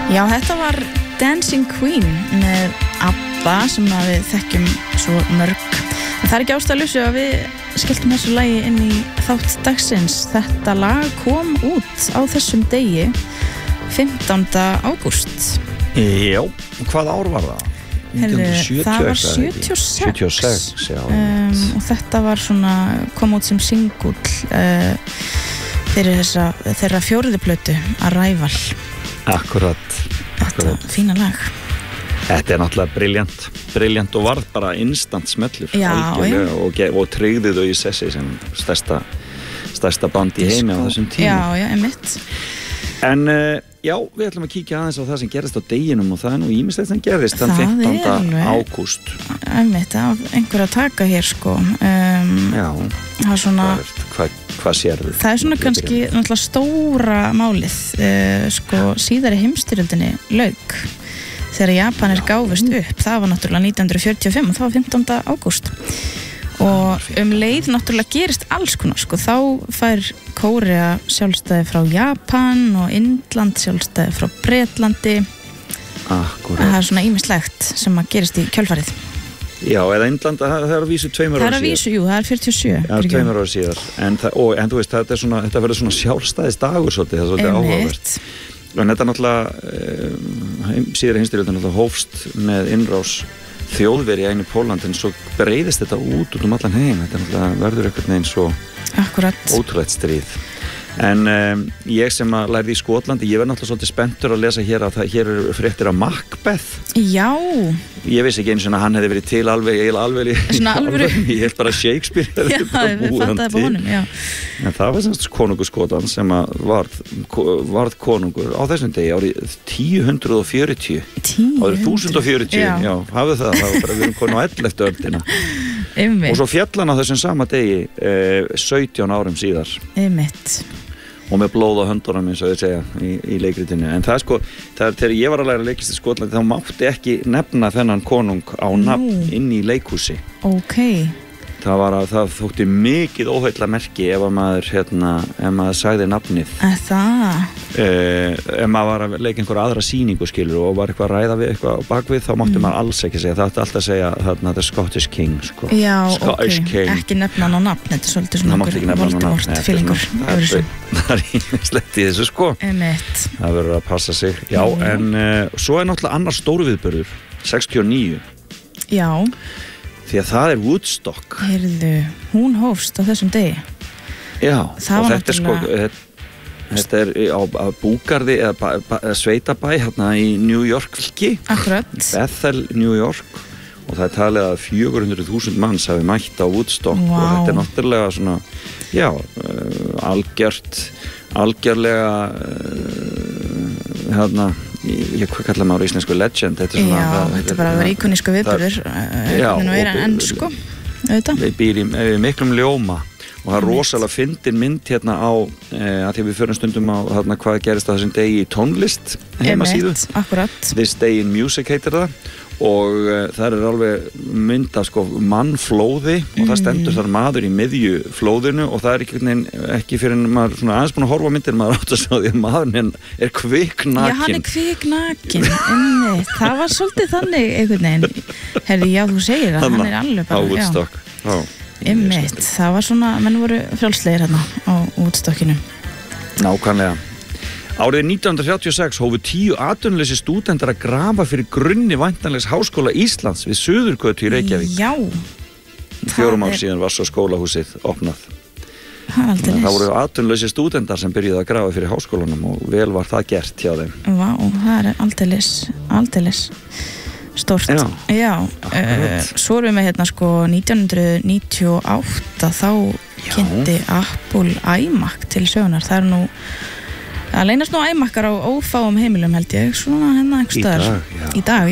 Já, þetta var Dancing Queen með ABBA sem við þekkjum svo mörg. En það ekki ástæðulausu að við skelltum þessu lagi inn í þátt dagsins. Þetta lag kom út á þessum degi 15. ágúst. Já, hvað ár var það? Það var 76 já. Og þetta var svona, kom út sem singull fyrir þeirra fjóruðu plötu Arrival. Akkurat. Þetta fína lag. Þetta náttúrulega briljant og varð bara instant smellur og tryggði þau í sessi sem stærsta band í heimi á þessum tíma. Já, einmitt. En já, við ætlum að kíkja aðeins á það sem gerist á deginum og það nú ýmislegt sem gerist þann 15. ágúst. Einmitt, einhver að taka hér sko. Já, það er svona... Hvað sérðu? Það er svona kannski náttúrulega stóra málið. Síðari heimsstyrjöldinni lauk þegar Japanir gáfust upp. Það var náttúrulega 1945 og það var 15. ágúst. Og leið náttúrulega gerist alls konar sko. Þá fær Kórea sjálfstæði frá Japan og Indland sjálfstæði frá Bretlandi. Akkúrat. Það er svona ýmislegt sem að gerist í kjölfarið. Já, eða Indland, það er að vísu 2 ára síðar. Það er að vísu, jú, það er 47. Já, 2 ára síðar. En þú veist, þetta verður svona sjálfstæðisdagur svolítið, það er svolítið áhugavert. En þetta náttúrulega, síðari heimsstyrjöldin náttúrulega hófst með innrás Þjóðverja inn í Pólland, en svo breiðist þetta út allan heim. Þetta náttúrulega verður einhvern veginn svo ótrúlegt stríð. En ég sem að lærði í Skotlandi, ég verð náttúrulega svolítið spenntur að lesa hér að hér eru fréttir af Macbeth. Já. Ég vissi ekki eins og hann hefði verið til alveg svona alvöru. Ég held bara að Shakespeare hefði bara búið hann til. Honum, en það var semst konungur Skotlands sem að varð konungur á þessum degi árið 1040. Árið 1040, já, hafðu það var bara við erum konun á 11. öldina. Og svo fjallan á þessum sama degi 17 árum síðar. Og með blóð á höndunum eins og þau segja í leikritinu. En það sko, þegar ég var að læra leikist í Skotlandi þá mátti ekki nefna þennan konung á nafn inn í leikhúsi. Það þótti mikið óheillamerki ef maður sagði nafnið. Ef maður var að leika einhverja aðra sýningu skilur og var eitthvað að ræða við eitthvað bakvið þá mátti maður alls ekki segja. Það ætti alltaf að segja The Scottish King sko. Já, King. Ekki nefna hann á nafn. Þetta er svolítið svona okkur Voldemort fílingur. Það er ímislegt í þessu sko. Það verður að passa sig. Já, en svo er náttúrulega annar stórviðburður 69. Já. Því að það er Woodstock. Heyrðu, hún hófst á þessum degi. Já, og þetta er sko, þetta er á búgarði eða sveitabæ hérna í New York fylki. Akkurat. Bethel, New York. Og það er talið að 400.000 manns hafi mætt á Woodstock. Og þetta er náttúrulega svona, já, algjörlega, hvað kallar maður á íslensku legend? Þetta er svona, þetta er bara að vera íkonísku viðburður. En sko, auðvitað. Við býrum miklum ljóma og það er rosalega fyndin mynd hérna á, að því við förum stundum á hvað gerist á þessum degi í tónlist heimasíðu. Akkurat. This Day in Music heitir það. Og það er alveg mynd af sko mannflóði og það stendur þar maður í miðju flóðinu og það er ekki fyrir en maður svona aðeins búin að horfa á myndir maður átt að sjá því að maðurinn er kviknakin. Já, hann er kviknakin. Það var svolítið þannig einhvern veginn. Herði, já, þú segir það, hann er alveg bara. Á Woodstock. Það var svona, menn voru frjálslegir hérna á Woodstockinu. Nákvæmlega. Árið 1936 hófu 10 atvinnulausir stúdentar að grafa fyrir grunni væntanlegs Háskóla Íslands við Suðurgötu í Reykjavík. Já. 4 ár síðan var svo skólahúsið opnað. Það voru atvinnulausir stúdentar sem byrjuðu að grafa fyrir háskólanum og vel var það gert hjá þeim. Vá, það er aldeilis stórt. Já. Svo erum við með hérna sko 1998 þá kynnti Apple iMac til sögunar. Það er nú Það leynast nú iMac-ar á ófáum heimilum held ég, svona hérna einhvers staðar. Í dag,